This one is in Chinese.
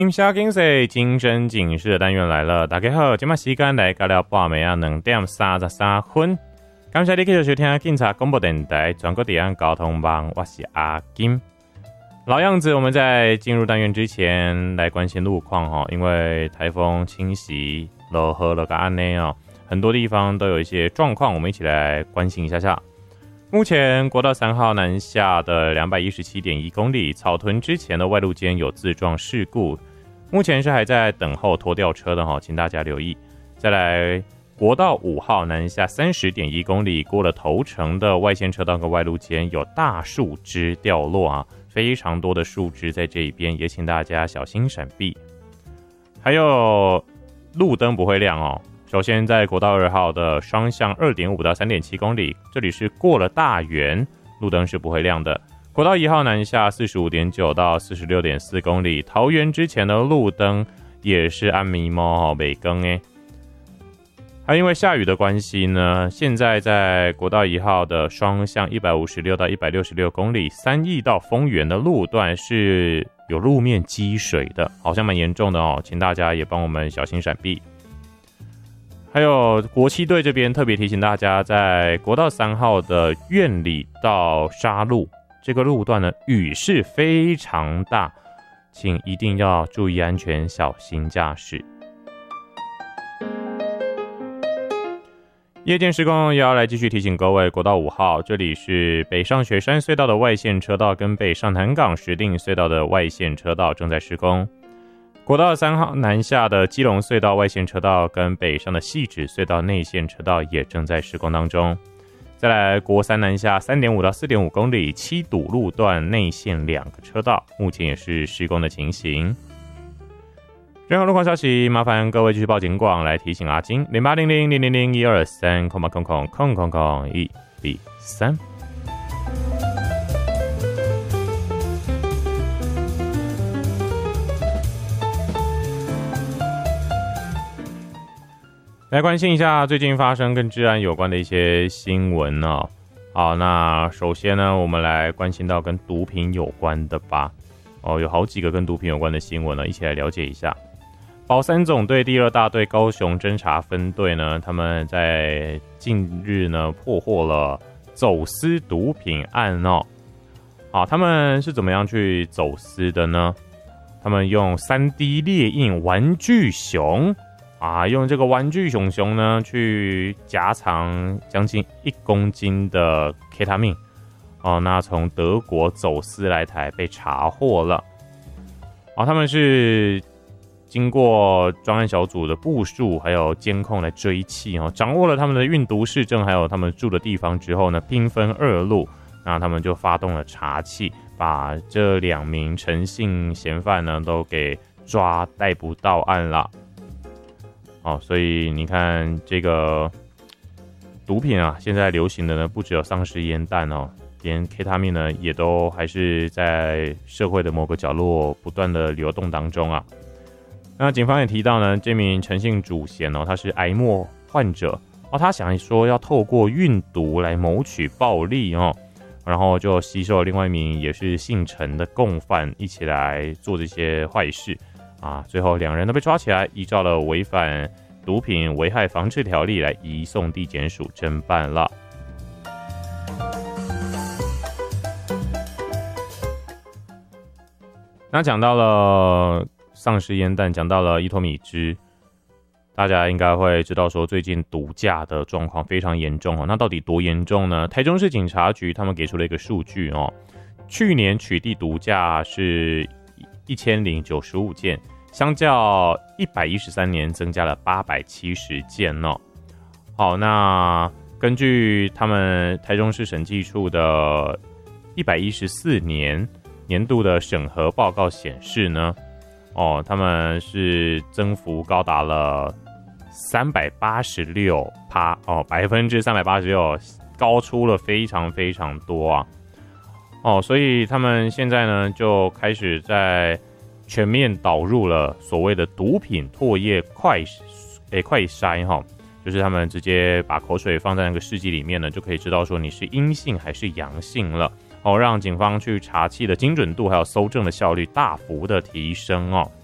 小警示精神警示的单元来了，大家好，这马时间来到了半暝2点33分。感谢你继续收听警察广播电台全国地安交通网，我是阿金。老样子，我们在进入单元之前来关心路况因为台风侵袭，落雨了个安内很多地方都有一些状况，我们一起来关心一下下。目前国道3号南下的217.1公里，草屯之前的外路间有自撞事故。目前是还在等候拖吊车的请大家留意。再来，国道5号南下30.1公里，过了头城的外线车道跟外路间有大树枝掉落非常多的树枝在这一边，也请大家小心闪避。还有路灯不会亮首先在国道2号的双向2.5到3.7公里，这里是过了大园，路灯是不会亮的。国道1号南下45.9到46.4公里，桃园之前的路灯也是暗迷蒙没更还因为下雨的关系呢，现在在国道1号的双向156到166公里，三义到丰原的路段是有路面积水的，好像蛮严重的请大家也帮我们小心闪避。还有国旗队这边特别提醒大家，在国道3号的苑里到沙路这个路段呢，雨势非常大，请一定要注意安全，小心驾驶。夜间施工也要来继续提醒各位，国道5号这里是北上雪山隧道的外线车道跟北上南港石碇隧道的外线车道正在施工。国道3号南下的基隆隧道外线车道跟北上的汐止隧道内线车道也正在施工当中。再来，国3南下 3.5 到 4.5 公里7堵路段内线2个车道，目前也是施工的情形。任何路况消息，麻烦各位继续报警广来提醒阿金0800-000-123-000-113。来关心一下最近发生跟治安有关的一些新闻好，那首先呢，我们来关心到跟毒品有关的吧。有好几个跟毒品有关的新闻一起来了解一下。保3总队第2大队高雄侦查分队呢，他们在近日呢破获了走私毒品案他们是怎么样去走私的呢？他们用 3D 列印玩具熊用这个玩具熊呢去夹藏将近1公斤的 Ketamine那从德国走私来台被查获了他们是经过专案小组的部署还有监控来追缉掌握了他们的运毒市政还有他们住的地方之后呢，兵分2路，那他们就发动了查缉，把这2名陈姓嫌犯呢都给逮捕到案了所以你看这个毒品现在流行的呢不只有丧尸烟弹连 Ketamine 呢也都还是在社会的某个角落不断的流动当中那警方也提到呢，这名陈姓主嫌他是癌末患者他想说要透过运毒来谋取暴利然后就吸收了另外一名也是姓陈的共犯一起来做这些坏事最后2人都被抓起来，依照了违反毒品危害防治条例来移送地检署侦办了。那讲到了丧尸烟弹，讲到了伊托米汁，大家应该会知道说最近毒驾的状况非常严重那到底多严重呢？台中市警察局他们给出了一个数据去年取缔毒驾是1095件，相较113年增加了870件好，那根据他们台中市审计处的114年度的审核报告显示呢他们是增幅高达了386%，386%，高出了非常非常多所以他们现在呢就开始在全面导入了所谓的毒品唾液快筛就是他们直接把口水放在那个试剂里面呢，就可以知道说你是阴性还是阳性了让警方去查缉的精准度还有搜证的效率大幅的提升